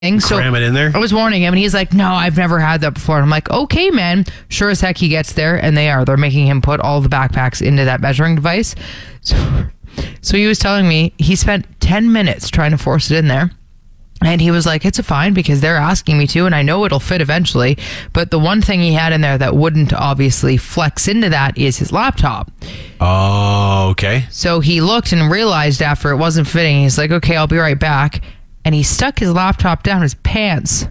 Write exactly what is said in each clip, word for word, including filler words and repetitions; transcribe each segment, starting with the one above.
So Cram it in there? I was warning him, and he's like, no, I've never had that before. And I'm like, okay, man. Sure as heck he gets there, and they are. They're making him put all the backpacks into that measuring device. So, so he was telling me he spent ten minutes trying to force it in there. And he was like, it's a fine because they're asking me to, and I know it'll fit eventually. But the one thing he had in there that wouldn't obviously flex into that is his laptop. Oh, okay. So he looked and realized after it wasn't fitting, he's like, okay, I'll be right back. And he stuck his laptop down his pants.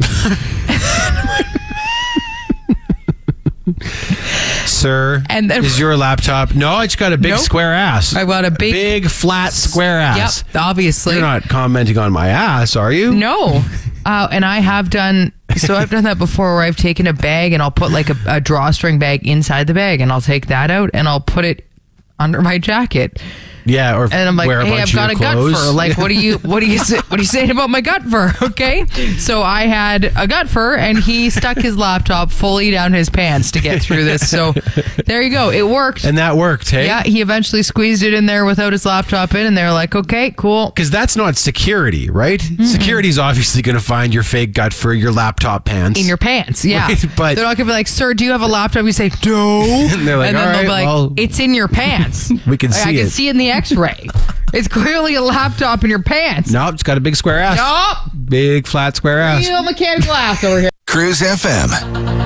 Sir, and then, is your laptop? No, it's got a big nope. square ass. I've got a big, big flat square ass. Yep, obviously. You're not commenting on my ass, are you? No. Uh, and I have done, so I've done that before where I've taken a bag and I'll put like a, a drawstring bag inside the bag and I'll take that out and I'll put it under my jacket. Yeah, or and I'm like, wear a hey, bunch I've got of a gut clothes. fur. Like, what do you, what do you, say, what are you saying about my gut fur? Okay, so I had a gut fur, and he stuck his laptop fully down his pants to get through this. So there you go, it worked. And that worked, hey? Yeah, he eventually squeezed it in there without his laptop in, and they're like, okay, cool. Because that's not security, right? Mm-hmm. Security's obviously going to find your fake gut fur, your laptop pants. In your pants, yeah. Right, but they're not going to be like, sir, do you have a laptop? You say, no. And they're like, and then all they'll right, be like, well, it's in your pants. we can see I can it. see it in the x-ray. It's clearly a laptop in your pants. Nope, it's got a big square ass. Nope. Big flat square ass. Real mechanical ass over here. Cruise F M.